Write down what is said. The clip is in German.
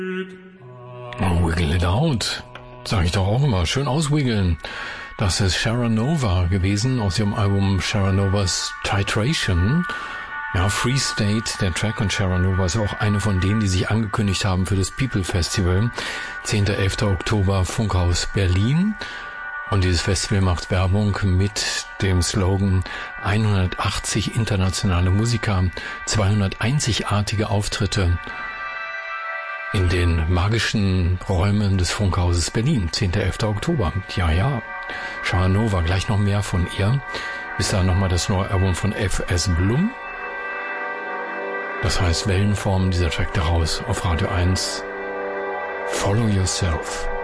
Oh, wiggle it out. Sag ich doch auch immer. Schön auswiggeln. Das ist Sharanova gewesen aus ihrem Album Sharanovas Titration. Ja, Free State, der Track, und Sharanova ist auch eine von denen, die sich angekündigt haben für das People Festival. 10. 11. Oktober, Funkhaus Berlin. Und dieses Festival macht Werbung mit dem Slogan 180 internationale Musiker, 200 einzigartige Auftritte in den magischen Räumen des Funkhauses Berlin. 10. 11. Oktober. Ja. Sharanova, gleich noch mehr von ihr. Bis dahin nochmal das neue Album von F.S. Blum. Das heißt Wellenform, dieser Track daraus auf Radio 1. Follow Yourself.